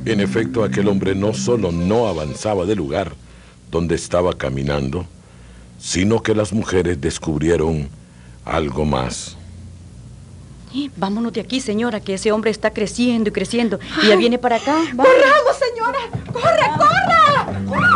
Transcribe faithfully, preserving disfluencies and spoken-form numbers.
En efecto, aquel hombre no solo no avanzaba del lugar donde estaba caminando, sino que las mujeres descubrieron algo más. Vámonos de aquí, señora, que ese hombre está creciendo y creciendo. Y ya viene para acá. ¡Corramos, señora! ¡Corre, corre!